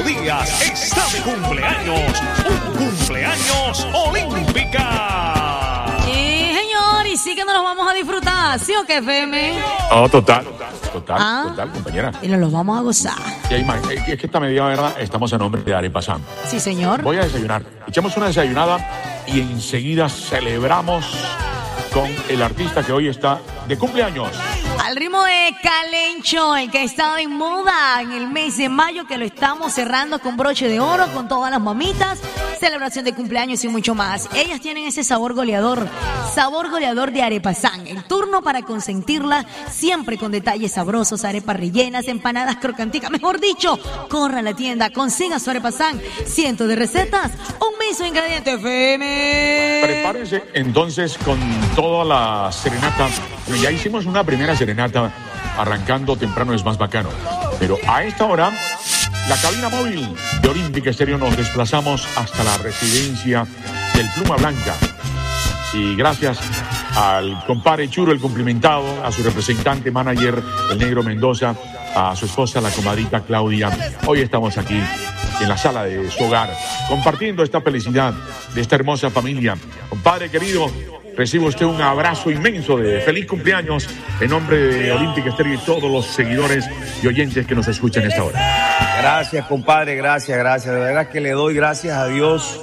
Díaz está de cumpleaños. Un cumpleaños olímpica. Sí, señor, y sí que nos los vamos a disfrutar, ¿sí o qué, FM? No, total, compañera. Y nos los vamos a gozar. Y ahí, es que esta media hora estamos a nombre de Arepa San. Sí, señor. Voy a desayunar. Echamos una desayunada y enseguida celebramos con el artista que hoy está de cumpleaños. Al ritmo de Calencho, el que ha estado en moda en el mes de mayo, que lo estamos cerrando con broche de oro, con todas las mamitas, celebración de cumpleaños y mucho más. Ellas tienen ese sabor goleador de Arepa San. El turno para consentirla, siempre con detalles sabrosos, arepas rellenas, empanadas crocanticas, mejor dicho, corra a la tienda, consiga su Arepa San, cientos de recetas, un mismo ingrediente, FM. Prepárense entonces con toda la serenata. Ya hicimos una primera serenata, arrancando temprano es más bacano. Pero a esta hora, la cabina móvil de Olímpica Estéreo nos desplazamos hasta la residencia del Pluma Blanca. Y gracias al compadre Churo, el cumplimentado, a su representante, manager, el Negro Mendoza, a su esposa, la comadrita Claudia. Hoy estamos aquí en la sala de su hogar, compartiendo esta felicidad de esta hermosa familia. Compadre querido, recibe usted un abrazo inmenso de feliz cumpleaños en nombre de Olímpica Estéreo y todos los seguidores y oyentes que nos escuchan a esta hora. Gracias, compadre, gracias. De verdad que le doy gracias a Dios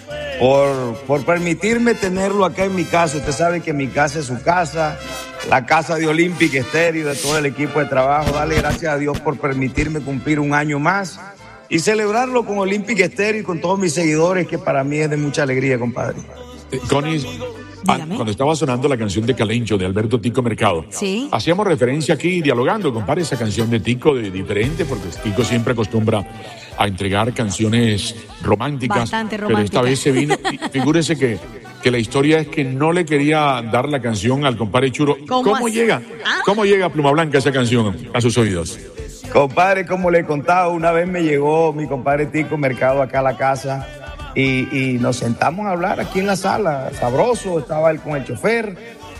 por permitirme tenerlo acá en mi casa. Usted sabe que mi casa es su casa, la casa de Olímpica Estéreo, de todo el equipo de trabajo. Darle gracias a Dios por permitirme cumplir un año más y celebrarlo con Olímpica Estéreo y con todos mis seguidores, que para mí es de mucha alegría, compadre. Connie, cuando estaba sonando la canción de Calencho de Alberto Tico Mercado, ¿sí? Hacíamos referencia aquí, dialogando, compadre, esa canción de Tico de diferente, porque Tico siempre acostumbra a entregar canciones románticas. Bastante románticas. Pero esta vez se vino, figúrese que la historia es que no le quería dar la canción al compadre Churo. ¿Cómo llega? ¿Cómo llega Pluma Blanca esa canción a sus oídos? Compadre, como le he contado, una vez me llegó mi compadre Tico Mercado acá a la casa y nos sentamos a hablar aquí en la sala, sabroso, estaba él con el chofer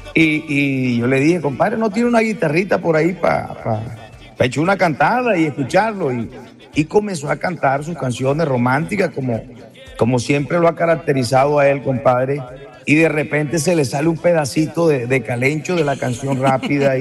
y yo le dije, compadre, ¿no tiene una guitarrita por ahí para echar una cantada y escucharlo? Y comenzó a cantar sus canciones románticas como siempre lo ha caracterizado a él, compadre, y de repente se le sale un pedacito de Calencho de la canción rápida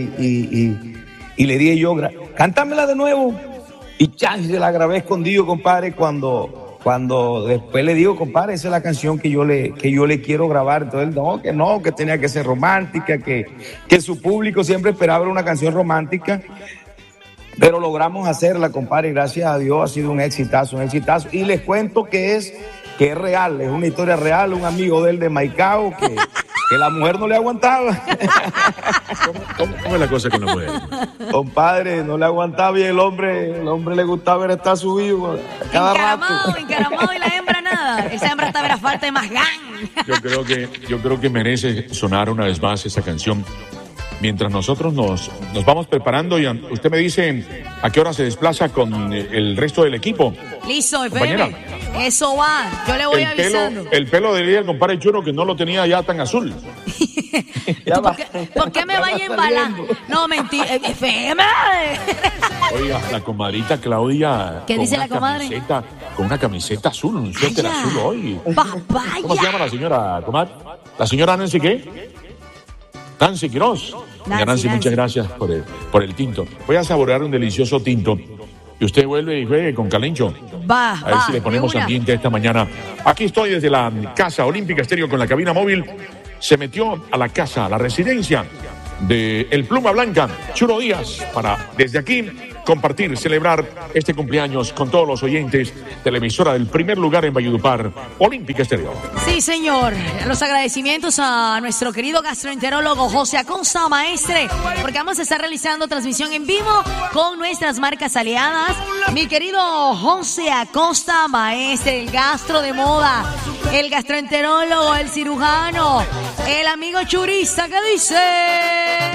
y le dije yo, cántamela de nuevo. Y se la grabé escondido, compadre, cuando después le digo, compadre, esa es la canción que yo le quiero grabar. Entonces él, que tenía que ser romántica, que su público siempre esperaba una canción romántica. Pero logramos hacerla, compadre, y gracias a Dios ha sido un exitazo. Y les cuento que es real, es una historia real. Un amigo de él de Maicao que la mujer no le aguantaba. ¿Cómo es la cosa con la mujer? Compadre, no le aguantaba y el hombre le gustaba ver estar subido cada rato. Encaramado y la hembra nada. Esa hembra estaba a falta de más gan. Yo creo que merece sonar una vez más esa canción. Mientras nosotros nos vamos preparando, y usted me dice a qué hora se desplaza con el resto del equipo. Listo, FM. Eso va, yo le voy avisando. El pelo de el compadre Churo, que no lo tenía ya tan azul. ¿Por qué me vaya a embalar? No, mentira, FM. Oiga, la comadrita Claudia. ¿Qué dice la comadre? Con una camiseta azul, un suéter azul hoy. Papaya. ¿Cómo se llama la señora, comadre? ¿La señora Nancy qué? Nancy Quiroz. Nancy, muchas gracias por el tinto. Voy a saborear un delicioso tinto. Y usted vuelve y juegue con Calencho. A ver si le ponemos ambiente esta mañana. Aquí estoy desde la Casa Olímpica Estéreo con la cabina móvil. Se metió a la casa, a la residencia de el Pluma Blanca, Churo Díaz, para desde aquí compartir, celebrar este cumpleaños con todos los oyentes de la emisora del primer lugar en Valledupar, Olímpica Estéreo. Sí, señor. Los agradecimientos a nuestro querido gastroenterólogo José Acosta, maestre, porque vamos a estar realizando transmisión en vivo con nuestras marcas aliadas. Mi querido José Acosta, maestre, el gastro de moda, el gastroenterólogo, el cirujano, el amigo churista, ¿qué dice?